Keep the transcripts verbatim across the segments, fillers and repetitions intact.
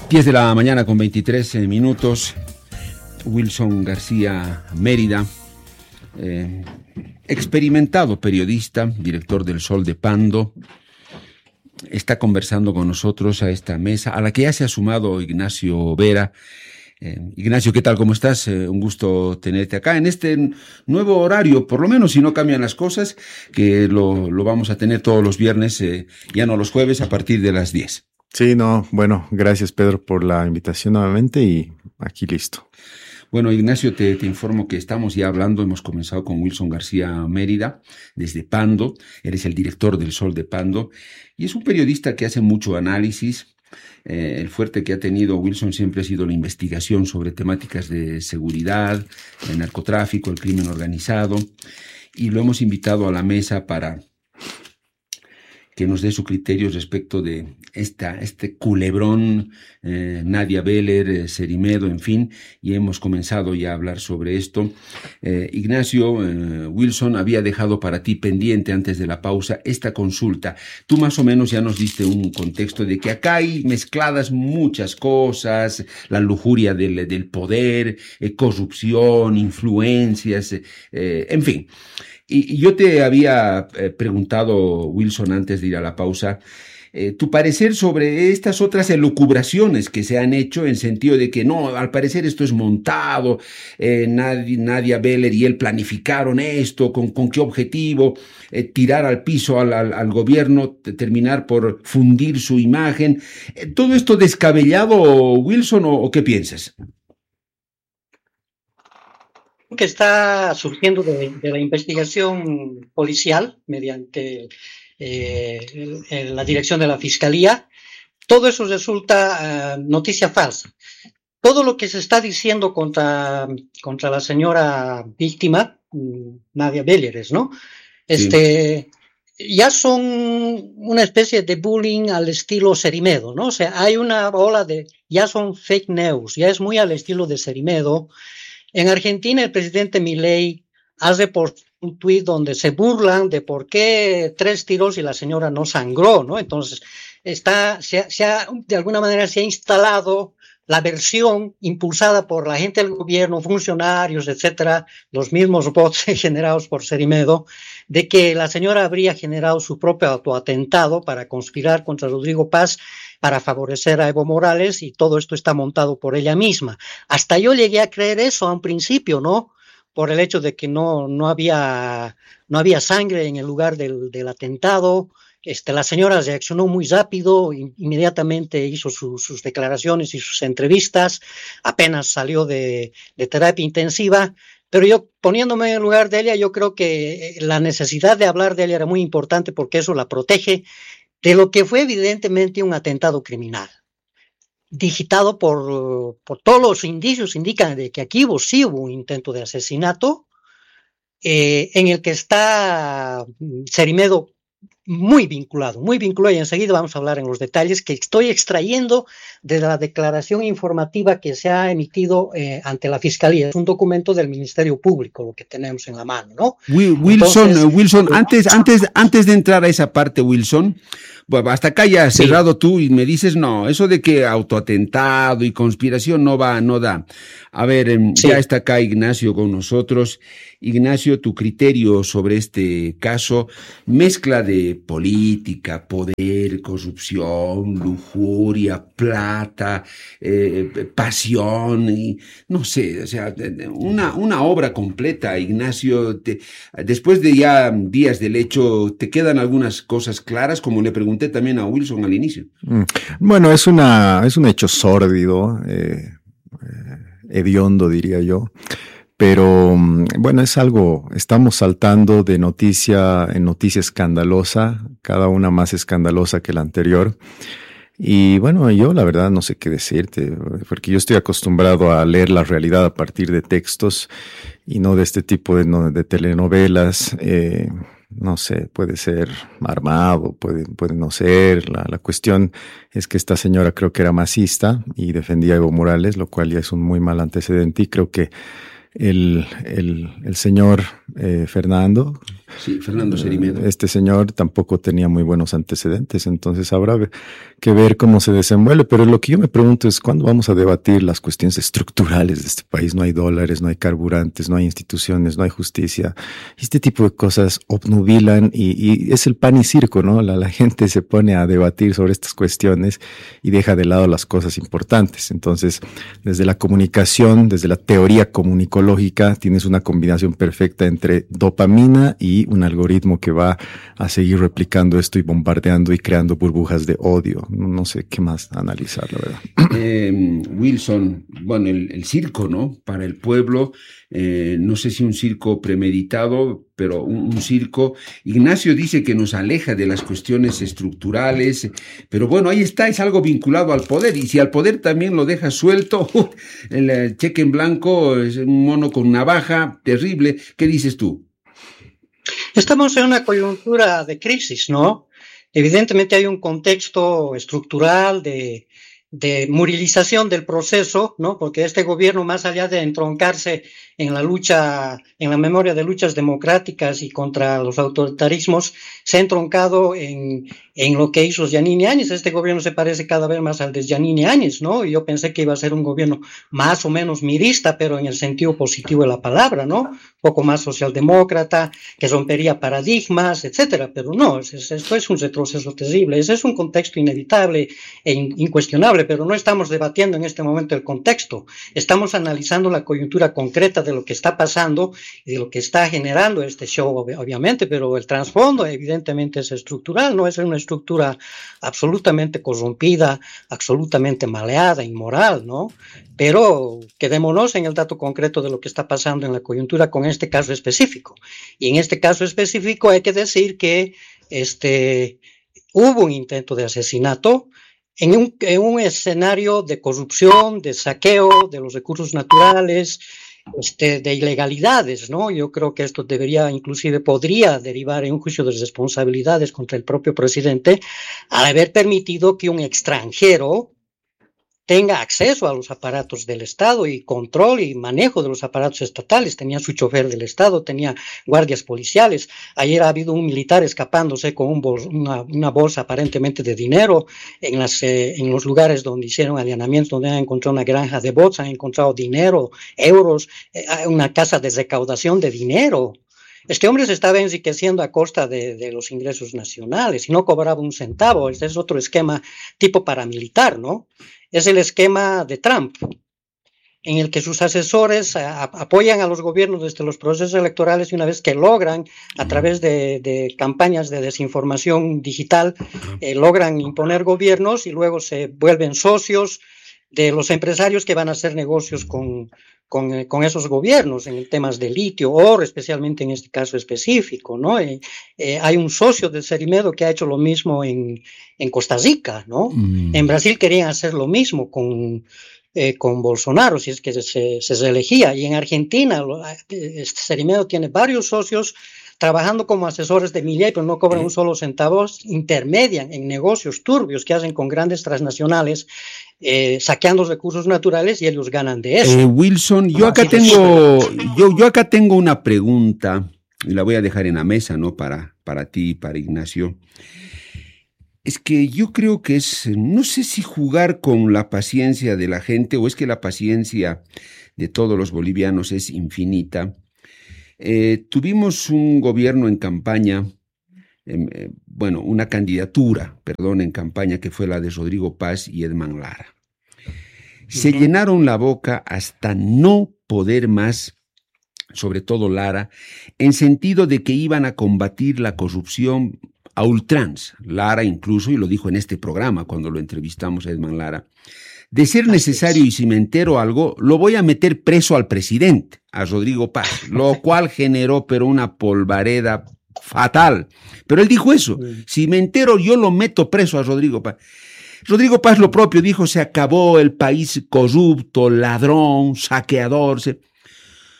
diez de la mañana con veintitrés minutos. Wilson García Mérida, eh, experimentado periodista, director del Sol de Pando, está conversando con nosotros a esta mesa, a la que ya se ha sumado Ignacio Vera. Eh, Ignacio, ¿qué tal? ¿Cómo estás? Eh, un gusto tenerte acá en este nuevo horario, por lo menos si no cambian las cosas, que lo, lo vamos a tener todos los viernes, eh, ya no los jueves, a partir de las diez. Sí, no, bueno, gracias Pedro por la invitación nuevamente y aquí listo. Bueno, Ignacio, te, te informo que estamos ya hablando, hemos comenzado con Wilson García Mérida, desde Pando, él es el director del Sol de Pando, y es un periodista que hace mucho análisis. Eh, el fuerte que ha tenido Wilson siempre ha sido la investigación sobre temáticas de seguridad, el narcotráfico, el crimen organizado, y lo hemos invitado a la mesa para que nos dé su criterio respecto de esta, este culebrón, eh, Nadia Beller, eh, Cerimedo, en fin, y hemos comenzado ya a hablar sobre esto. Eh, Ignacio, eh, Wilson había dejado para ti pendiente antes de la pausa esta consulta. Tú más o menos ya nos diste un contexto de que acá hay mezcladas muchas cosas, la lujuria del, del poder, eh, corrupción, influencias, eh, en fin. Y yo te había eh, preguntado, Wilson, antes de ir a la pausa, eh, tu parecer sobre estas otras elucubraciones que se han hecho en sentido de que no, al parecer esto es montado, eh, Nadia, Nadia Beller y él planificaron esto, con, con qué objetivo, eh, tirar al piso al, al, al gobierno, terminar por fundir su imagen. Eh, ¿Todo esto descabellado, Wilson, o, o qué piensas? Que está surgiendo de, de la investigación policial mediante eh, el, el, la dirección de la Fiscalía, todo eso resulta uh, noticia falsa. Todo lo que se está diciendo contra, contra la señora víctima, Nadia Beller, ¿no? Este, sí. Ya son una especie de bullying al estilo Cerimedo, ¿no? O sea, hay una ola de, ya son fake news, ya es muy al estilo de Cerimedo. En Argentina, el presidente Milei hace por un tuit donde se burlan de por qué tres tiros y la señora no sangró, ¿no? Entonces, está, se ha, se ha, de alguna manera se ha instalado la versión impulsada por la gente del gobierno, funcionarios, etcétera, los mismos bots generados por Cerimedo, de que la señora habría generado su propio autoatentado para conspirar contra Rodrigo Paz, para favorecer a Evo Morales, y todo esto está montado por ella misma. Hasta yo llegué a creer eso a un principio, ¿no? Por el hecho de que no, no había, no había sangre en el lugar del, del atentado. Este, la señora reaccionó muy rápido, inmediatamente hizo su, sus declaraciones y sus entrevistas, apenas salió de, de terapia intensiva, pero yo poniéndome en el lugar de ella, yo creo que la necesidad de hablar de ella era muy importante porque eso la protege de lo que fue evidentemente un atentado criminal, digitado por, por todos los indicios, indican de que aquí hubo, sí hubo un intento de asesinato, eh, en el que está Cerimedo muy vinculado, muy vinculado, y enseguida vamos a hablar en los detalles que estoy extrayendo de la declaración informativa que se ha emitido eh, ante la Fiscalía. Es un documento del Ministerio Público, lo que tenemos en la mano, ¿no? Wilson, Entonces, Wilson, antes, antes, antes de entrar a esa parte, Wilson, bueno, hasta acá ya has cerrado sí. Tú y me dices, no, eso de que autoatentado y conspiración no va, no da. A ver, sí. Ya está acá Ignacio con nosotros. Ignacio, tu criterio sobre este caso, mezcla de política, poder, corrupción, lujuria, plata, eh, pasión, y no sé, o sea, una, una obra completa, Ignacio. Te, después de ya días del hecho, ¿te quedan algunas cosas claras, como le pregunté también a Wilson al inicio? Bueno, es una, es un hecho sórdido, eh, eh, hediondo, diría yo. Pero, bueno, es algo, estamos saltando de noticia en noticia escandalosa, cada una más escandalosa que la anterior. Y bueno, yo la verdad no sé qué decirte, porque yo estoy acostumbrado a leer la realidad a partir de textos y no de este tipo de, no, de telenovelas. Eh, no sé, puede ser armado, puede, puede no ser. La, la cuestión es que esta señora creo que era masista y defendía a Evo Morales, lo cual ya es un muy mal antecedente, y creo que El, el, el señor eh, Fernando, Sí, Fernando Cerimedo. Este señor tampoco tenía muy buenos antecedentes, entonces habrá que ver cómo se desenvuelve. Pero lo que yo me pregunto es, ¿cuándo vamos a debatir las cuestiones estructurales de este país? No hay dólares, no hay carburantes, no hay instituciones, no hay justicia. Este tipo de cosas obnubilan y, y es el pan y circo, ¿no? La, la gente se pone a debatir sobre estas cuestiones y deja de lado las cosas importantes. Entonces, desde la comunicación, desde la teoría comunicológica, tienes una combinación perfecta entre dopamina y un algoritmo que va a seguir replicando esto y bombardeando y creando burbujas de odio. No, no sé qué más analizar, la verdad. Eh, Wilson, bueno, el, el circo, ¿no? Para el pueblo, eh, no sé si un circo premeditado, pero un, un circo. Ignacio dice que nos aleja de las cuestiones estructurales, pero bueno, ahí está, es algo vinculado al poder, y si al poder también lo deja suelto, uh, el cheque en blanco es un mono con navaja terrible. ¿Qué dices tú? Estamos en una coyuntura de crisis, ¿no? Evidentemente hay un contexto estructural de, de murilización del proceso, ¿no? Porque este gobierno, más allá de entroncarse en la lucha, en la memoria de luchas democráticas y contra los autoritarismos, se ha entroncado en, en lo que hizo Giannini Áñez. Este gobierno se parece cada vez más al de Giannini Áñez, ¿no? Y yo pensé que iba a ser un gobierno más o menos mirista, pero en el sentido positivo de la palabra, ¿no? Un poco más socialdemócrata, que rompería paradigmas, etcétera. Pero no, es, es, esto es un retroceso terrible. Ese es un contexto inevitable e in, incuestionable, pero no estamos debatiendo en este momento el contexto. Estamos analizando la coyuntura concreta de lo que está pasando y de lo que está generando este show, obviamente, pero el trasfondo evidentemente es estructural, no es una estructura absolutamente corrompida, absolutamente maleada, inmoral, ¿no? Pero quedémonos en el dato concreto de lo que está pasando en la coyuntura con este caso específico. Y en este caso específico hay que decir que este, hubo un intento de asesinato en un, en un escenario de corrupción, de saqueo de los recursos naturales, Este, de ilegalidades, ¿no? Yo creo que esto debería, inclusive podría derivar en un juicio de responsabilidades contra el propio presidente al haber permitido que un extranjero tenga acceso a los aparatos del Estado y control y manejo de los aparatos estatales. Tenía su chofer del Estado, tenía guardias policiales. Ayer ha habido un militar escapándose con un bol, una, una bolsa aparentemente de dinero en, las, eh, en los lugares donde hicieron allanamientos, donde han encontrado una granja de bots, han encontrado dinero, euros, eh, una casa de recaudación de dinero. Este hombre se estaba enriqueciendo a costa de, de los ingresos nacionales y no cobraba un centavo. Este es otro esquema tipo paramilitar, ¿no? Es el esquema de Trump, en el que sus asesores a, apoyan a los gobiernos desde los procesos electorales y una vez que logran, a través de, de campañas de desinformación digital, eh, logran imponer gobiernos y luego se vuelven socios de los empresarios que van a hacer negocios con, con, con esos gobiernos en temas de litio, oro, especialmente en este caso específico, ¿no? Eh, eh, hay un socio de Cerimedo que ha hecho lo mismo en, en Costa Rica, ¿no? Mm. En Brasil querían hacer lo mismo con, eh, con Bolsonaro, si es que se, se reelegía, y en Argentina este Cerimedo tiene varios socios trabajando como asesores de Milei, pero no cobran un solo centavo, intermedian en negocios turbios que hacen con grandes transnacionales, eh, saqueando recursos naturales y ellos ganan de eso. Eh, Wilson, yo acá tengo, yo, yo acá tengo una pregunta, y la voy a dejar en la mesa, ¿no? Para, para ti y para Ignacio. Es que yo creo que es, no sé si jugar con la paciencia de la gente, o es que la paciencia de todos los bolivianos es infinita. Eh, tuvimos un gobierno en campaña, eh, bueno, una candidatura, perdón, en campaña que fue la de Rodrigo Paz y Edman Lara. Se uh-huh. llenaron la boca hasta no poder más, sobre todo Lara, en sentido de que iban a combatir la corrupción a ultranza. Lara incluso, y lo dijo en este programa cuando lo entrevistamos a Edman Lara, de ser necesario y si me entero algo, lo voy a meter preso al presidente, a Rodrigo Paz, lo cual generó pero una polvareda fatal. Pero él dijo eso, si me entero yo lo meto preso a Rodrigo Paz. Rodrigo Paz lo propio dijo, se acabó el país corrupto, ladrón, saqueador. Se...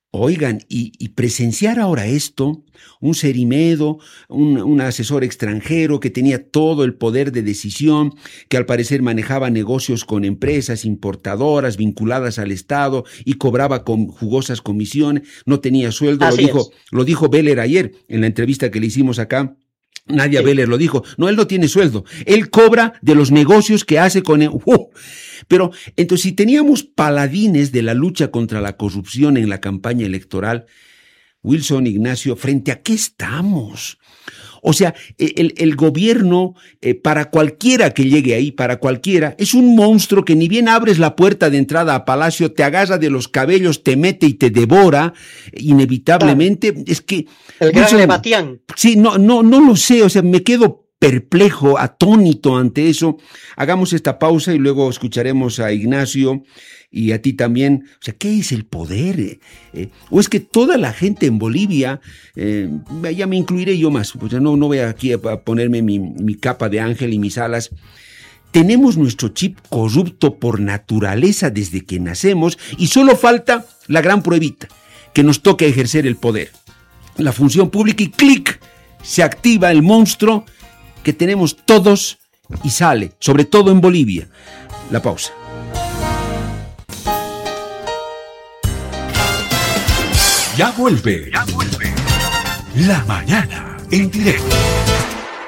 Oigan, y, y presenciar ahora esto, un Cerimedo, un, un asesor extranjero que tenía todo el poder de decisión, que al parecer manejaba negocios con empresas importadoras vinculadas al Estado y cobraba con jugosas comisiones, no tenía sueldo, lo dijo, lo dijo Beller ayer en la entrevista que le hicimos acá. Nadia sí. Beller lo dijo, no, él no tiene sueldo, él cobra de los negocios que hace con él. ¡Uh! Pero entonces si teníamos paladines de la lucha contra la corrupción en la campaña electoral, Wilson, Ignacio, ¿frente a qué estamos? O sea, el, el gobierno, eh, para cualquiera que llegue ahí, para cualquiera, es un monstruo que ni bien abres la puerta de entrada a Palacio, te agarra de los cabellos, te mete y te devora, inevitablemente. Claro. Es que... El gran Lebatián. Sí, no, no, no lo sé, o sea, me quedo perplejo, atónito ante eso. Hagamos esta pausa y luego escucharemos a Ignacio y a ti también. O sea, ¿qué es el poder? Eh, eh, ¿O es que toda la gente en Bolivia, eh, ya me incluiré yo más, pues ya no, no voy aquí a ponerme mi, mi capa de ángel y mis alas, tenemos nuestro chip corrupto por naturaleza desde que nacemos y solo falta la gran pruebita, que nos toque ejercer el poder, la función pública y ¡clic! Se activa el monstruo que tenemos todos y sale, sobre todo en Bolivia. La pausa. Ya vuelve, ya vuelve. La mañana en directo.